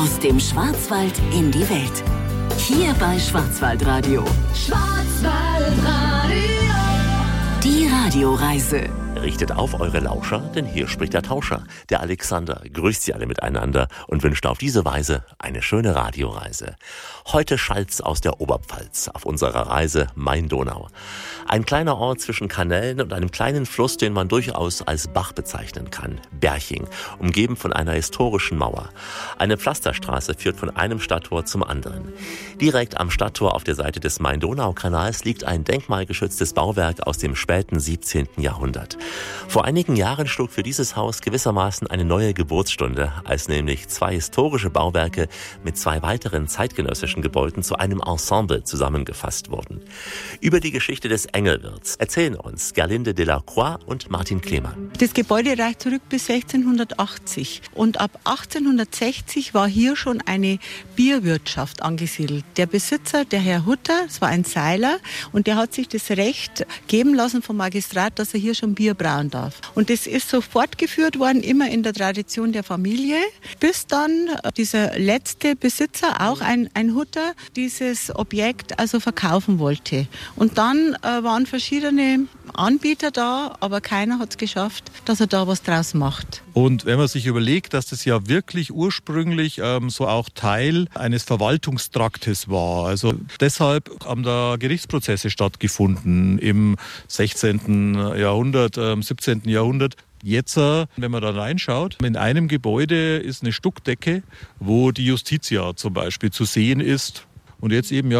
Aus dem Schwarzwald in die Welt. Hier bei Schwarzwaldradio. Schwarzwaldradio. Die Radioreise. Richtet auf eure Lauscher, denn hier spricht der Tauscher. Der Alexander grüßt Sie alle miteinander und wünscht auf diese Weise eine schöne Radioreise. Heute schallt's aus der Oberpfalz auf unserer Reise Main-Donau. Ein kleiner Ort zwischen Kanälen und einem kleinen Fluss, den man durchaus als Bach bezeichnen kann. Berching, umgeben von einer historischen Mauer. Eine Pflasterstraße führt von einem Stadttor zum anderen. Direkt am Stadttor auf der Seite des Main-Donau-Kanals liegt ein denkmalgeschütztes Bauwerk aus dem späten 17. Jahrhundert. Vor einigen Jahren schlug für dieses Haus gewissermaßen eine neue Geburtsstunde, als nämlich zwei historische Bauwerke mit zwei weiteren zeitgenössischen Gebäuden zu einem Ensemble zusammengefasst wurden. Über die Geschichte des Engelwirts erzählen uns Gerlinde Delacroix und Martin Klemann. Das Gebäude reicht zurück bis 1680 und ab 1860 war hier schon eine Bierwirtschaft angesiedelt. Der Besitzer, der Herr Hutter, das war ein Seiler und der hat sich das Recht geben lassen vom Magistrat, dass er hier schon Bier brauen darf. Und das ist so fortgeführt worden, immer in der Tradition der Familie, bis dann dieser letzte Besitzer, auch ein Hutter, dieses Objekt also verkaufen wollte. Und dann waren verschiedene Anbieter da, aber keiner hat es geschafft, dass er da was draus macht. Und wenn man sich überlegt, dass das ja wirklich ursprünglich so auch Teil eines Verwaltungstraktes war, also deshalb haben da Gerichtsprozesse stattgefunden im 16. Jahrhundert, 17. Jahrhundert. Jetzt, wenn man da reinschaut, in einem Gebäude ist eine Stuckdecke, wo die Justitia zum Beispiel zu sehen ist. Und jetzt eben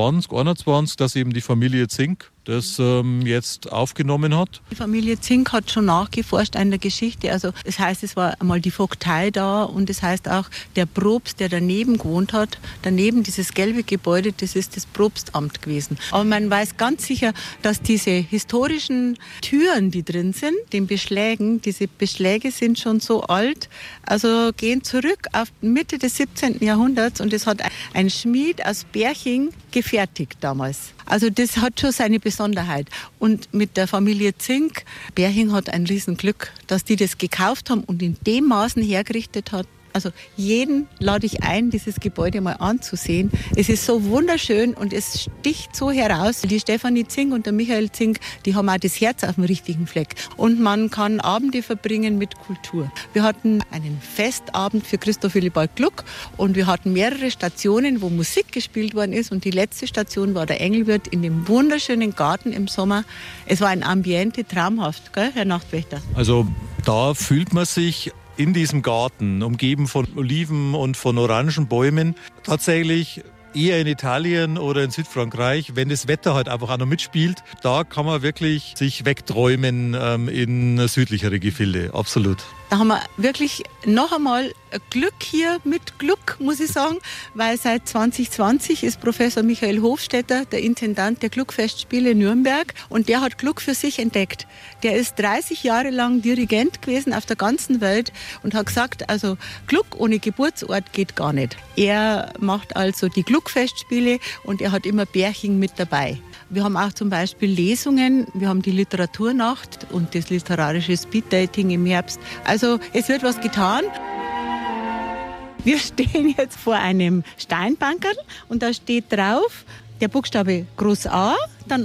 2021, dass eben die Familie Zink das jetzt aufgenommen hat. Die Familie Zink hat schon nachgeforscht an der Geschichte. Also das heißt, es war einmal die Vogtei da und das heißt auch der Propst, der daneben gewohnt hat, daneben dieses gelbe Gebäude, das ist das Propstamt gewesen. Aber man weiß ganz sicher, dass diese historischen Türen, die drin sind, den Beschlägen, diese Beschläge sind schon so alt, also gehen zurück auf Mitte des 17. Jahrhunderts und das hat ein Schmied aus Berching gefertigt damals. Also das hat schon seine Besonderheit. Und mit der Familie Zink, Berching hat ein Riesenglück, dass die das gekauft haben und in dem Maßen hergerichtet hat. Also jeden lade ich ein, dieses Gebäude mal anzusehen. Es ist so wunderschön und es sticht so heraus. Die Stefanie Zink und der Michael Zink, die haben auch das Herz auf dem richtigen Fleck. Und man kann Abende verbringen mit Kultur. Wir hatten einen Festabend für Christoph Willibald Gluck und wir hatten mehrere Stationen, wo Musik gespielt worden ist. Und die letzte Station war der Engelwirt in dem wunderschönen Garten im Sommer. Es war ein Ambiente traumhaft, gell, Herr Nachtwächter? Also da fühlt man sich in diesem Garten, umgeben von Oliven und von Orangenbäumen, tatsächlich eher in Italien oder in Südfrankreich, wenn das Wetter halt einfach auch noch mitspielt, da kann man wirklich sich wegträumen in südlichere Gefilde, absolut. Da haben wir wirklich noch einmal Glück hier mit Glück, muss ich sagen, weil seit 2020 ist Professor Michael Hofstetter der Intendant der Gluckfestspiele Nürnberg und der hat Gluck für sich entdeckt. Der ist 30 Jahre lang Dirigent gewesen auf der ganzen Welt und hat gesagt, also Gluck ohne Geburtsort geht gar nicht. Er macht also die Gluckfestspiele und er hat immer Berching mit dabei. Wir haben auch zum Beispiel Lesungen, wir haben die Literaturnacht und das literarische Speeddating im Herbst. Also es wird was getan. Wir stehen jetzt vor einem Steinbankerl und da steht drauf der Buchstabe Groß A, dann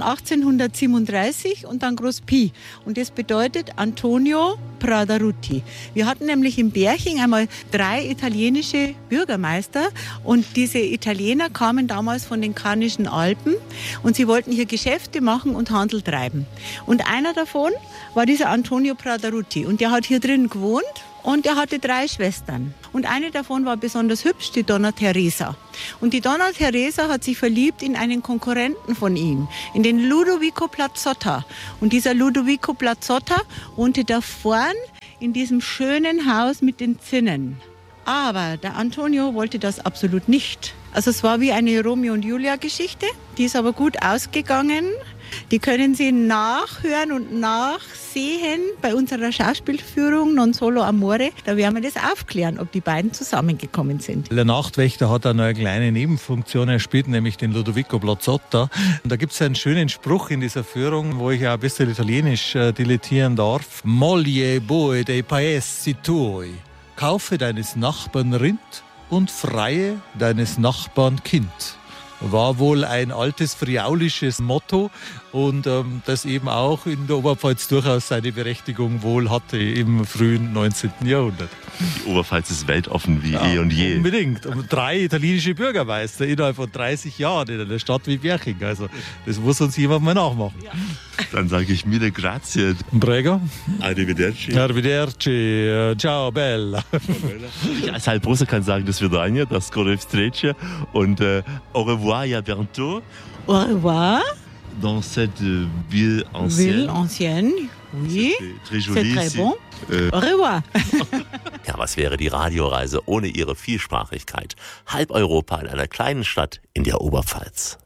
1837 und dann Groß Pi. Und das bedeutet Antonio Pradarutti. Wir hatten nämlich in Berching einmal 3 italienische Bürgermeister und diese Italiener kamen damals von den Karnischen Alpen und sie wollten hier Geschäfte machen und Handel treiben. Und einer davon war dieser Antonio Pradarutti und der hat hier drin gewohnt. Und er hatte 3 Schwestern. Und eine davon war besonders hübsch, die Donna Teresa. Und die Donna Teresa hat sich verliebt in einen Konkurrenten von ihm, in den Ludovico Plazzotta. Und dieser Ludovico Plazzotta wohnte da vorn in diesem schönen Haus mit den Zinnen. Aber der Antonio wollte das absolut nicht. Also es war wie eine Romeo und Julia Geschichte. Die ist aber gut ausgegangen. Die können Sie nachhören und nachsehen bei unserer Schauspielführung Non Solo Amore. Da werden wir das aufklären, ob die beiden zusammengekommen sind. Der Nachtwächter hat auch noch eine kleine Nebenfunktion. Er spielt nämlich den Ludovico Plazzotta. Und da gibt es einen schönen Spruch in dieser Führung, wo ich auch ein bisschen Italienisch dilettieren darf. Moglie bue dei paesi tuoi. Kaufe deines Nachbarn Rind und freie deines Nachbarn Kind. War wohl ein altes friaulisches Motto und das eben auch in der Oberpfalz durchaus seine Berechtigung wohl hatte im frühen 19. Jahrhundert. Die Oberpfalz ist weltoffen wie eh und je. Unbedingt. Und 3 italienische Bürgermeister innerhalb von 30 Jahren in einer Stadt wie Berching. Also das muss uns jemand mal nachmachen. Ja. Dann sage ich mille grazie. Prego. Arrivederci. Arrivederci. Ciao, bella. Ich als Halbrusser kann sagen, das Vidania, das Skorevstreche und au revoir, à bientôt. Au revoir. Dans cette ville ancienne. Ville ancienne, oui. Très joli. C'est très bon. Au revoir. Ja, was wäre die Radioreise ohne ihre Vielsprachigkeit? Halb Europa in einer kleinen Stadt in der Oberpfalz.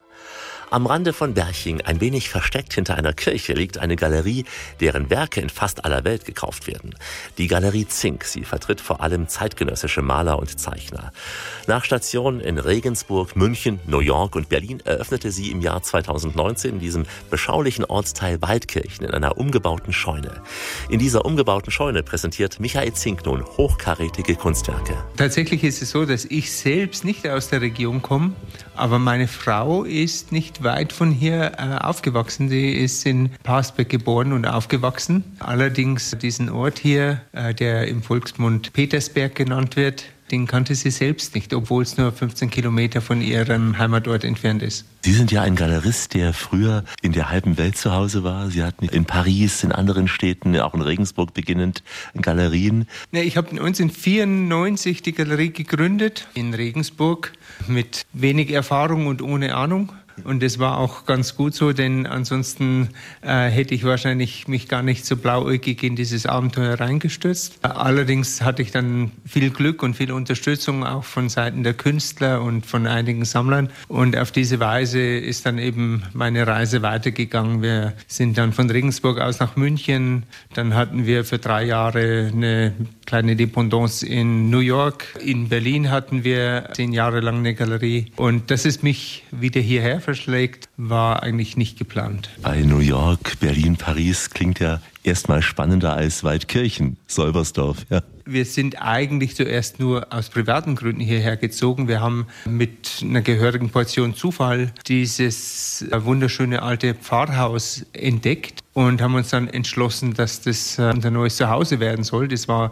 Am Rande von Berching, ein wenig versteckt hinter einer Kirche, liegt eine Galerie, deren Werke in fast aller Welt gekauft werden. Die Galerie Zink, sie vertritt vor allem zeitgenössische Maler und Zeichner. Nach Stationen in Regensburg, München, New York und Berlin eröffnete sie im Jahr 2019 in diesem beschaulichen Ortsteil Waldkirchen in einer umgebauten Scheune. In dieser umgebauten Scheune präsentiert Michael Zink nun hochkarätige Kunstwerke. Tatsächlich ist es so, dass ich selbst nicht aus der Region komme, aber meine Frau ist nicht weit von hier aufgewachsen. Sie ist in Parsberg geboren und aufgewachsen. Allerdings diesen Ort hier, der im Volksmund Petersberg genannt wird, den kannte sie selbst nicht, obwohl es nur 15 Kilometer von ihrem Heimatort entfernt ist. Sie sind ja ein Galerist, der früher in der halben Welt zu Hause war. Sie hatten in Paris, in anderen Städten, auch in Regensburg beginnend Galerien. Ich habe 1994 die Galerie gegründet in Regensburg mit wenig Erfahrung und ohne Ahnung. Und das war auch ganz gut so, denn ansonsten hätte ich wahrscheinlich mich gar nicht so blauäugig in dieses Abenteuer reingestürzt. Allerdings hatte ich dann viel Glück und viel Unterstützung auch von Seiten der Künstler und von einigen Sammlern. Und auf diese Weise ist dann eben meine Reise weitergegangen. Wir sind dann von Regensburg aus nach München. Dann hatten wir für 3 Jahre eine kleine Dependance in New York. In Berlin hatten wir 10 Jahre lang eine Galerie. Und dass es mich wieder hierher verschlägt, war eigentlich nicht geplant. Bei New York, Berlin, Paris klingt ja erstmal spannender als Waldkirchen, Solversdorf, ja. Wir sind eigentlich zuerst nur aus privaten Gründen hierher gezogen. Wir haben mit einer gehörigen Portion Zufall dieses wunderschöne alte Pfarrhaus entdeckt und haben uns dann entschlossen, dass das unser neues Zuhause werden soll. Das war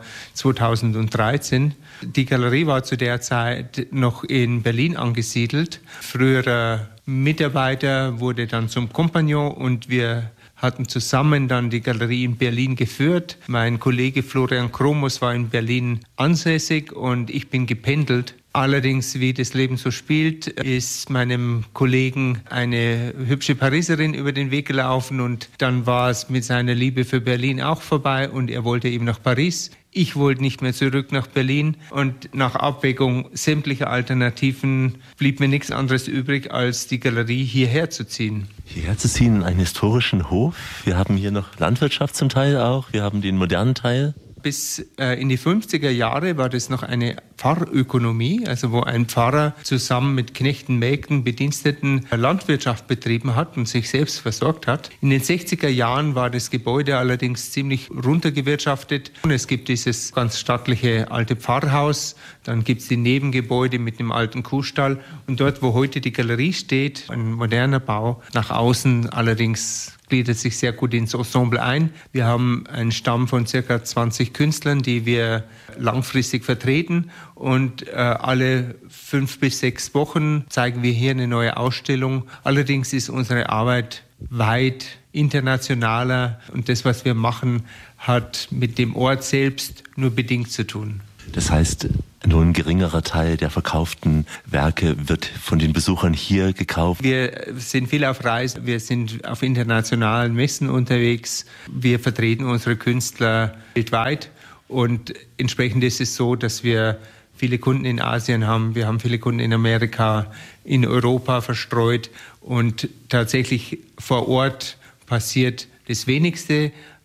2013. Die Galerie war zu der Zeit noch in Berlin angesiedelt. Früherer Mitarbeiter wurde dann zum Kompagnon und wir hatten zusammen dann die Galerie in Berlin geführt. Mein Kollege Florian Kromos war in Berlin ansässig und ich bin gependelt. Allerdings, wie das Leben so spielt, ist meinem Kollegen eine hübsche Pariserin über den Weg gelaufen und dann war es mit seiner Liebe für Berlin auch vorbei und er wollte eben nach Paris. Ich wollte nicht mehr zurück nach Berlin und nach Abwägung sämtlicher Alternativen blieb mir nichts anderes übrig, als die Galerie hierher zu ziehen. Hierher zu ziehen in einen historischen Hof. Wir haben hier noch Landwirtschaft zum Teil auch. Wir haben den modernen Teil. Bis in die 50er Jahre war das noch eine Pfarrökonomie, also wo ein Pfarrer zusammen mit Knechten, Mägden, Bediensteten Landwirtschaft betrieben hat und sich selbst versorgt hat. In den 60er Jahren war das Gebäude allerdings ziemlich runtergewirtschaftet. Und es gibt dieses ganz stattliche alte Pfarrhaus, dann gibt es die Nebengebäude mit dem alten Kuhstall und dort, wo heute die Galerie steht, ein moderner Bau, nach außen allerdings gliedert sich sehr gut ins Ensemble ein. Wir haben einen Stamm von ca. 20 Künstlern, die wir langfristig vertreten und alle 5 bis 6 Wochen zeigen wir hier eine neue Ausstellung. Allerdings ist unsere Arbeit weit internationaler und das, was wir machen, hat mit dem Ort selbst nur bedingt zu tun. Das heißt, nur ein geringerer Teil der verkauften Werke wird von den Besuchern hier gekauft. Wir sind viel auf Reisen, wir sind auf internationalen Messen unterwegs, wir vertreten unsere Künstler weltweit und entsprechend ist es so, dass wir viele Kunden in Asien haben, wir haben viele Kunden in Amerika, in Europa verstreut und tatsächlich vor Ort passiert das Wenigste,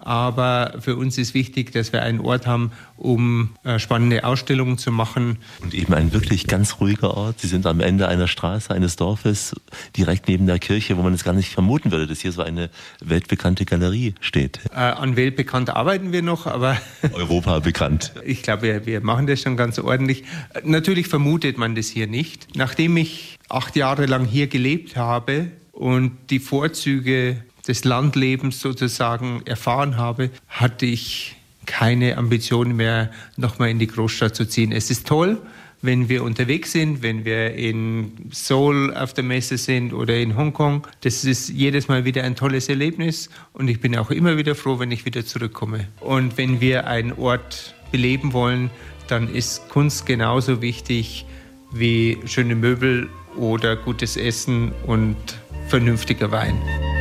Aber für uns ist wichtig, dass wir einen Ort haben, um spannende Ausstellungen zu machen. Und eben ein wirklich ganz ruhiger Ort. Sie sind am Ende einer Straße, eines Dorfes, direkt neben der Kirche, wo man es gar nicht vermuten würde, dass hier so eine weltbekannte Galerie steht. An weltbekannt arbeiten wir noch, aber Europa bekannt. Ich glaube, wir machen das schon ganz ordentlich. Natürlich vermutet man das hier nicht. Nachdem ich 8 Jahre lang hier gelebt habe und die Vorzüge des Landlebens sozusagen erfahren habe, hatte ich keine Ambition mehr, nochmal in die Großstadt zu ziehen. Es ist toll, wenn wir unterwegs sind, wenn wir in Seoul auf der Messe sind oder in Hongkong. Das ist jedes Mal wieder ein tolles Erlebnis und ich bin auch immer wieder froh, wenn ich wieder zurückkomme. Und wenn wir einen Ort beleben wollen, dann ist Kunst genauso wichtig wie schöne Möbel oder gutes Essen und vernünftiger Wein.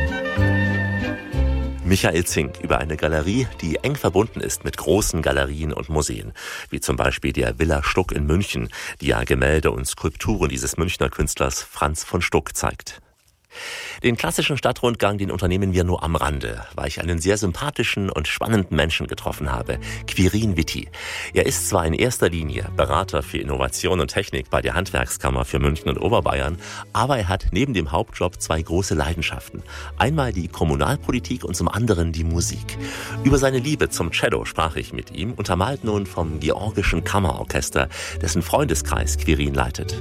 Michael Zink über eine Galerie, die eng verbunden ist mit großen Galerien und Museen, wie zum Beispiel der Villa Stuck in München, die ja Gemälde und Skulpturen dieses Münchner Künstlers Franz von Stuck zeigt. Den klassischen Stadtrundgang, den unternehmen wir nur am Rande, weil ich einen sehr sympathischen und spannenden Menschen getroffen habe, Quirin Witty. Er ist zwar in erster Linie Berater für Innovation und Technik bei der Handwerkskammer für München und Oberbayern, aber er hat neben dem Hauptjob 2 große Leidenschaften. Einmal die Kommunalpolitik und zum anderen die Musik. Über seine Liebe zum Cello sprach ich mit ihm, untermalt nun vom Georgischen Kammerorchester, dessen Freundeskreis Quirin leitet.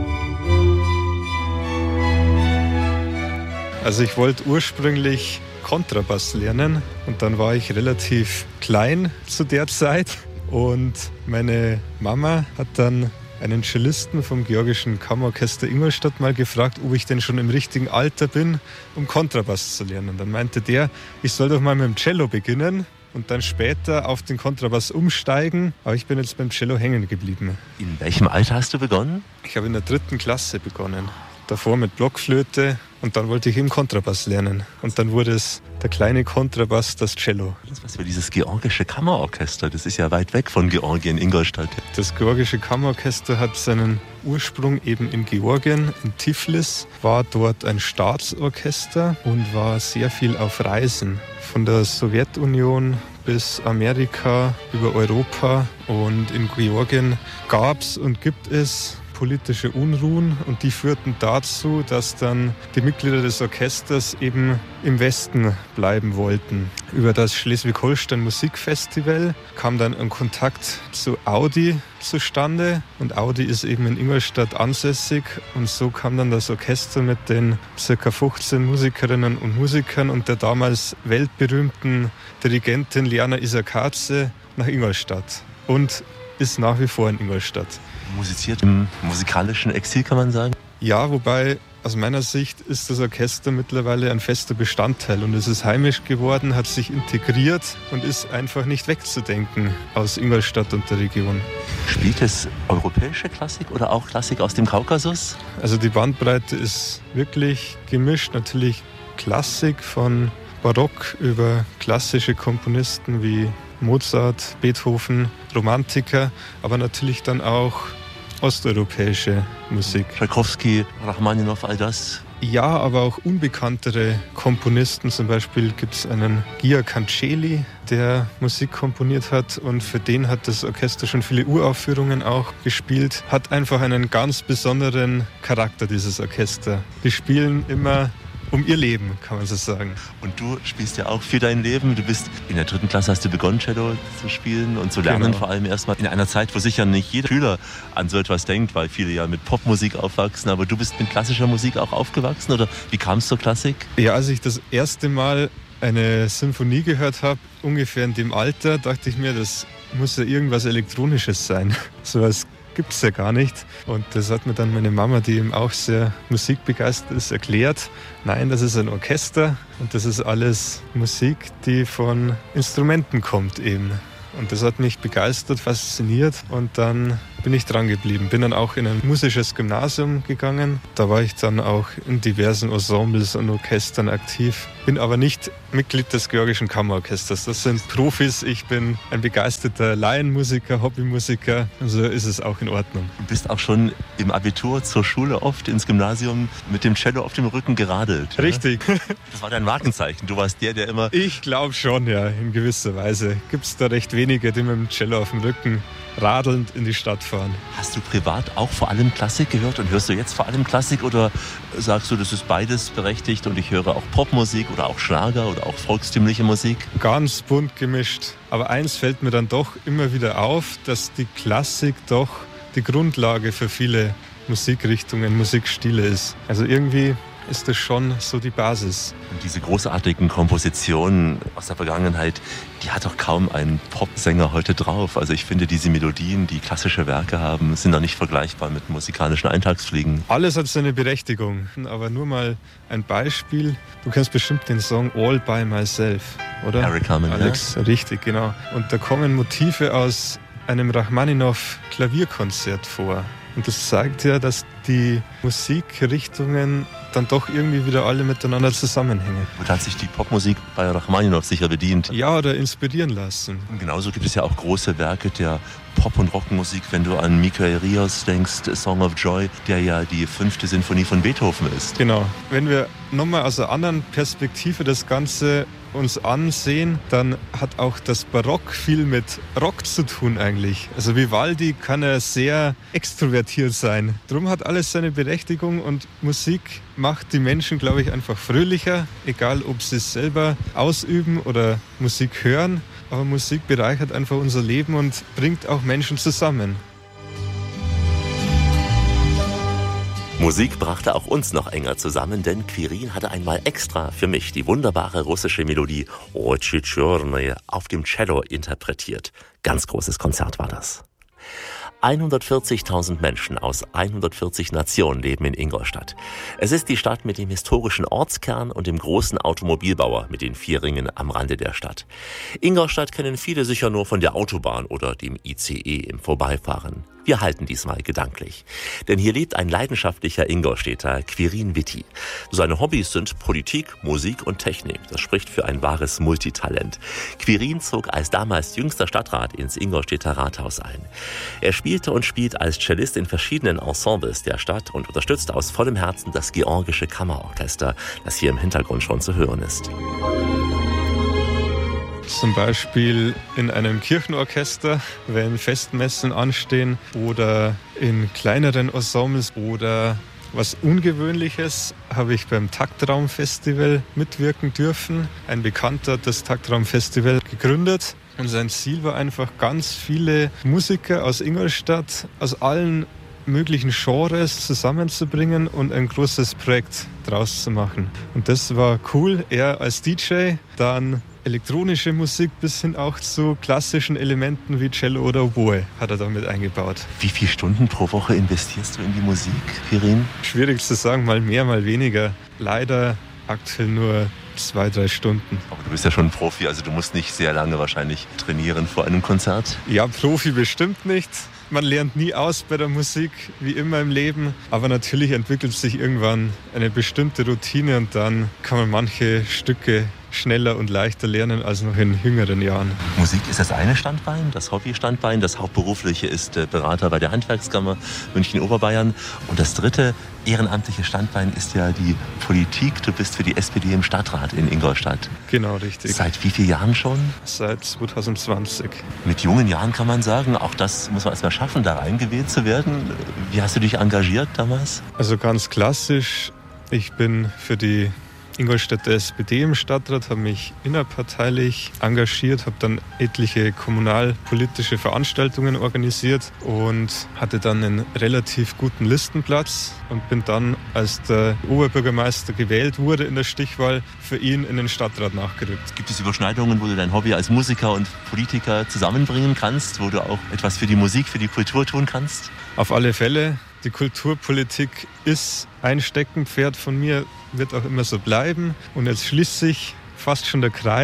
Also ich wollte ursprünglich Kontrabass lernen und dann war ich relativ klein zu der Zeit und meine Mama hat dann einen Cellisten vom Georgischen Kammerorchester Ingolstadt mal gefragt, ob ich denn schon im richtigen Alter bin, um Kontrabass zu lernen. Dann meinte der, ich soll doch mal mit dem Cello beginnen und dann später auf den Kontrabass umsteigen, aber ich bin jetzt beim Cello hängen geblieben. In welchem Alter hast du begonnen? Ich habe in der 3. Klasse begonnen. Davor mit Blockflöte und dann wollte ich eben Kontrabass lernen. Und dann wurde es der kleine Kontrabass, das Cello. Das ist was für dieses Georgische Kammerorchester, das ist ja weit weg von Georgien, Ingolstadt. Das Georgische Kammerorchester hat seinen Ursprung eben in Georgien, in Tiflis, war dort ein Staatsorchester und war sehr viel auf Reisen. Von der Sowjetunion bis Amerika, über Europa und in Georgien gab es und gibt es politische Unruhen und die führten dazu, dass dann die Mitglieder des Orchesters eben im Westen bleiben wollten. Über das Schleswig-Holstein Musikfestival kam dann ein Kontakt zu Audi zustande und Audi ist eben in Ingolstadt ansässig und so kam dann das Orchester mit den ca. 15 Musikerinnen und Musikern und der damals weltberühmten Dirigentin Liana Isakadze nach Ingolstadt und ist nach wie vor in Ingolstadt. Musiziert im musikalischen Exil, kann man sagen? Ja, wobei aus meiner Sicht ist das Orchester mittlerweile ein fester Bestandteil und es ist heimisch geworden, hat sich integriert und ist einfach nicht wegzudenken aus Ingolstadt und der Region. Spielt es europäische Klassik oder auch Klassik aus dem Kaukasus? Also die Bandbreite ist wirklich gemischt, natürlich Klassik von Barock über klassische Komponisten wie Mozart, Beethoven, Romantiker, aber natürlich dann auch osteuropäische Musik. Tschaikowski, Rachmaninow, all das? Ja, aber auch unbekanntere Komponisten. Zum Beispiel gibt es einen Gia Cancelli, der Musik komponiert hat und für den hat das Orchester schon viele Uraufführungen auch gespielt. Hat einfach einen ganz besonderen Charakter, dieses Orchester. Die spielen immer um ihr Leben, kann man so sagen. Und du spielst ja auch für dein Leben. Du bist in der 3. Klasse, hast du begonnen, Cello zu spielen und zu lernen. Genau. Vor allem erstmal in einer Zeit, wo sicher nicht jeder Schüler an so etwas denkt, weil viele ja mit Popmusik aufwachsen. Aber du bist mit klassischer Musik auch aufgewachsen oder wie kam es zur Klassik? Ja, als ich das erste Mal eine Symphonie gehört habe, ungefähr in dem Alter, dachte ich mir, das muss ja irgendwas Elektronisches sein. So was gibt es ja gar nicht. Und das hat mir dann meine Mama, die eben auch sehr musikbegeistert ist, erklärt. Nein, das ist ein Orchester und das ist alles Musik, die von Instrumenten kommt eben. Und das hat mich begeistert, fasziniert und dann bin ich dran geblieben. Bin dann auch in ein musisches Gymnasium gegangen. Da war ich dann auch in diversen Ensembles und Orchestern aktiv. Bin aber nicht Mitglied des Georgischen Kammerorchesters. Das sind Profis. Ich bin ein begeisterter Laienmusiker, Hobbymusiker. Also ist es auch in Ordnung. Du bist auch schon im Abitur zur Schule oft ins Gymnasium mit dem Cello auf dem Rücken geradelt. Richtig. Das war dein Markenzeichen. Du warst der immer... Ich glaube schon, ja, in gewisser Weise. Gibt es da recht wenige, die mit dem Cello auf dem Rücken radelnd in die Stadt fahren. Hast du privat auch vor allem Klassik gehört und hörst du jetzt vor allem Klassik oder sagst du, das ist beides berechtigt und ich höre auch Popmusik oder auch Schlager oder auch volkstümliche Musik? Ganz bunt gemischt. Aber eins fällt mir dann doch immer wieder auf, dass die Klassik doch die Grundlage für viele Musikrichtungen, Musikstile ist. Also irgendwie ist das schon so die Basis. Und diese großartigen Kompositionen aus der Vergangenheit, die hat doch kaum ein Popsänger heute drauf. Also ich finde, diese Melodien, die klassische Werke haben, sind doch nicht vergleichbar mit musikalischen Eintagsfliegen. Alles hat seine Berechtigung. Aber nur mal ein Beispiel. Du kennst bestimmt den Song All by Myself, oder? Eric Carmen, Alex, ja? Richtig, genau. Und da kommen Motive aus einem Rachmaninow-Klavierkonzert vor. Und das zeigt ja, dass die Musikrichtungen dann doch irgendwie wieder alle miteinander zusammenhängen. Und hat sich die Popmusik bei Rachmaninow sicher bedient. Ja, oder inspirieren lassen. Und genauso gibt es ja auch große Werke der Pop- und Rockmusik, wenn du an Michael Rios denkst, Song of Joy, der ja die 5. Sinfonie von Beethoven ist. Genau. Wenn wir nochmal aus einer anderen Perspektive das Ganze uns ansehen, dann hat auch das Barock viel mit Rock zu tun eigentlich. Also Vivaldi kann ja sehr extrovertiert sein. Drum hat alles seine Berechtigung und Musik macht die Menschen, glaube ich, einfach fröhlicher, egal ob sie es selber ausüben oder Musik hören. Aber Musik bereichert einfach unser Leben und bringt auch Menschen zusammen. Musik brachte auch uns noch enger zusammen, denn Quirin hatte einmal extra für mich die wunderbare russische Melodie Ochi Chornoye auf dem Cello interpretiert. Ganz großes Konzert war das. 140.000 Menschen aus 140 Nationen leben in Ingolstadt. Es ist die Stadt mit dem historischen Ortskern und dem großen Automobilbauer mit den 4 Ringen am Rande der Stadt. Ingolstadt kennen viele sicher nur von der Autobahn oder dem ICE im Vorbeifahren. Wir halten diesmal gedanklich. Denn hier lebt ein leidenschaftlicher Ingolstädter, Quirin Witti. Seine Hobbys sind Politik, Musik und Technik. Das spricht für ein wahres Multitalent. Quirin zog als damals jüngster Stadtrat ins Ingolstädter Rathaus ein. Er spielte und spielt als Cellist in verschiedenen Ensembles der Stadt und unterstützt aus vollem Herzen das Georgische Kammerorchester, das hier im Hintergrund schon zu hören ist. Zum Beispiel in einem Kirchenorchester, wenn Festmessen anstehen, oder in kleineren Ensembles, oder was Ungewöhnliches habe ich beim Taktraum-Festival mitwirken dürfen. Ein Bekannter hat das Taktraum-Festival gegründet und sein Ziel war einfach, ganz viele Musiker aus Ingolstadt, aus allen möglichen Genres zusammenzubringen und ein großes Projekt draus zu machen. Und das war cool. Er als DJ, dann elektronische Musik bis hin auch zu klassischen Elementen wie Cello oder Oboe hat er damit eingebaut. Wie viele Stunden pro Woche investierst du in die Musik, Quirin? Schwierig zu sagen, mal mehr, mal weniger. Leider aktuell nur 2-3 Stunden. Aber du bist ja schon ein Profi, also du musst nicht sehr lange wahrscheinlich trainieren vor einem Konzert. Ja, Profi bestimmt nicht. Man lernt nie aus bei der Musik, wie immer im Leben. Aber natürlich entwickelt sich irgendwann eine bestimmte Routine und dann kann man manche Stücke schneller und leichter lernen als noch in jüngeren Jahren. Musik ist das eine Standbein, das Hobby-Standbein. Das hauptberufliche ist Berater bei der Handwerkskammer München-Oberbayern. Und das dritte ehrenamtliche Standbein ist ja die Politik. Du bist für die SPD im Stadtrat in Ingolstadt. Genau, richtig. Seit wie vielen Jahren schon? Seit 2020. Mit jungen Jahren kann man sagen, auch das muss man erst mal schaffen, da reingewählt zu werden. Wie hast du dich engagiert damals? Also ganz klassisch. Ich bin für die Ingolstädter SPD im Stadtrat, habe mich innerparteilich engagiert, habe dann etliche kommunalpolitische Veranstaltungen organisiert und hatte dann einen relativ guten Listenplatz und bin dann, als der Oberbürgermeister gewählt wurde in der Stichwahl, für ihn in den Stadtrat nachgerückt. Gibt es Überschneidungen, wo du dein Hobby als Musiker und Politiker zusammenbringen kannst, wo du auch etwas für die Musik, für die Kultur tun kannst? Auf alle Fälle. Die Kulturpolitik ist ein Steckenpferd von mir, wird auch immer so bleiben. Und jetzt schließt sich fast schon der Kreis.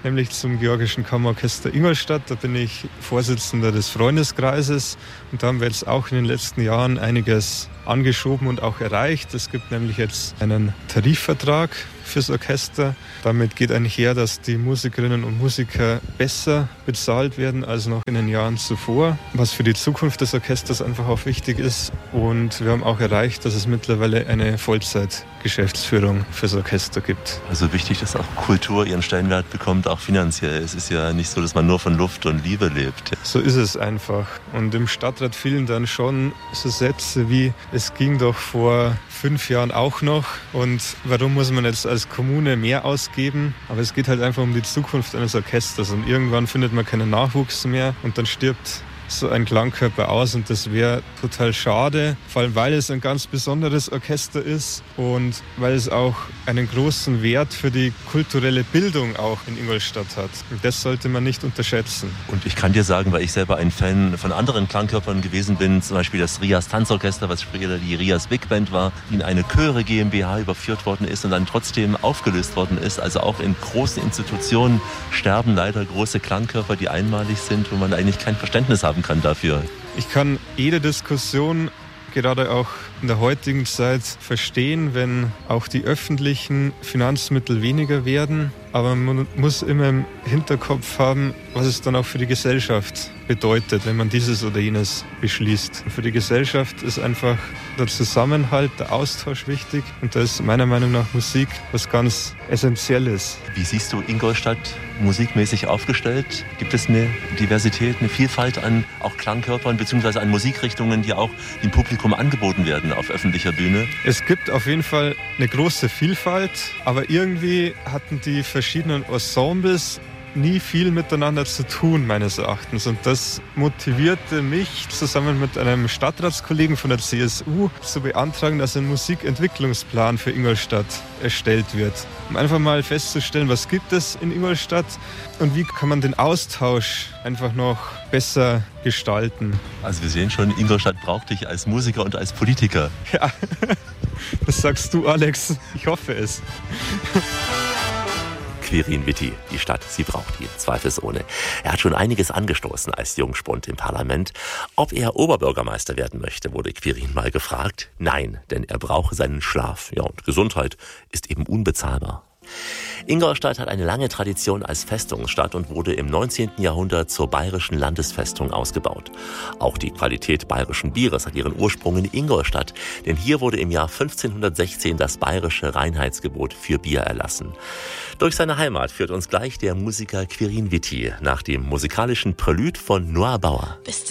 nämlich zum Georgischen Kammerorchester Ingolstadt. Da bin ich Vorsitzender des Freundeskreises und da haben wir jetzt auch in den letzten Jahren einiges angeschoben und auch erreicht. Es gibt nämlich jetzt einen Tarifvertrag fürs Orchester. Damit geht einher, dass die Musikerinnen und Musiker besser bezahlt werden als noch in den Jahren zuvor, was für die Zukunft des Orchesters einfach auch wichtig ist. Und wir haben auch erreicht, dass es mittlerweile eine Vollzeitgeschäftsführung fürs Orchester gibt. Also wichtig, dass auch Kultur ihren Stellenwert bekommt, auch finanziell. Es ist ja nicht so, dass man nur von Luft und Liebe lebt. So ist es einfach. Und im Stadtrat fielen dann schon so Sätze wie, es ging doch vor 5 Jahren auch noch und warum muss man jetzt als Kommune mehr ausgeben? Aber es geht halt einfach um die Zukunft eines Orchesters und irgendwann findet man keinen Nachwuchs mehr und dann stirbt so ein Klangkörper aus und das wäre total schade, vor allem weil es ein ganz besonderes Orchester ist und weil es auch einen großen Wert für die kulturelle Bildung auch in Ingolstadt hat. Und das sollte man nicht unterschätzen. Und ich kann dir sagen, weil ich selber ein Fan von anderen Klangkörpern gewesen bin, zum Beispiel das Rias Tanzorchester, was später die Rias Big Band war, die in eine Chöre GmbH überführt worden ist und dann trotzdem aufgelöst worden ist. Also auch in großen Institutionen sterben leider große Klangkörper, die einmalig sind, wo man eigentlich kein Verständnis haben kann dafür. Ich kann jede Diskussion gerade auch in der heutigen Zeit verstehen, wenn auch die öffentlichen Finanzmittel weniger werden. Aber man muss immer im Hinterkopf haben, was es dann auch für die Gesellschaft bedeutet, wenn man dieses oder jenes beschließt. Und für die Gesellschaft ist einfach der Zusammenhalt, der Austausch wichtig. Und da ist meiner Meinung nach Musik was ganz Essentielles. Wie siehst du Ingolstadt musikmäßig aufgestellt? Gibt es eine Diversität, eine Vielfalt an auch Klangkörpern bzw. an Musikrichtungen, die auch dem Publikum angeboten werden auf öffentlicher Bühne? Es gibt auf jeden Fall eine große Vielfalt, aber irgendwie hatten die verschiedenen Ensembles nie viel miteinander zu tun, meines Erachtens. Und das motivierte mich, zusammen mit einem Stadtratskollegen von der CSU zu beantragen, dass ein Musikentwicklungsplan für Ingolstadt erstellt wird. Um einfach mal festzustellen, was gibt es in Ingolstadt und wie kann man den Austausch einfach noch besser gestalten. Also wir sehen schon, Ingolstadt braucht dich als Musiker und als Politiker. Ja, das sagst du, Alex. Ich hoffe es. Quirin Witty, die Stadt, sie braucht ihn, zweifelsohne. Er hat schon einiges angestoßen als Jungspund im Parlament. Ob er Oberbürgermeister werden möchte, wurde Quirin mal gefragt. Nein, denn er brauche seinen Schlaf. Ja, und Gesundheit ist eben unbezahlbar. Ingolstadt hat eine lange Tradition als Festungsstadt und wurde im 19. Jahrhundert zur bayerischen Landesfestung ausgebaut. Auch die Qualität bayerischen Bieres hat ihren Ursprung in Ingolstadt, denn hier wurde im Jahr 1516 das bayerische Reinheitsgebot für Bier erlassen. Durch seine Heimat führt uns gleich der Musiker Quirin Witty nach dem musikalischen Prälude von Noah Bauer.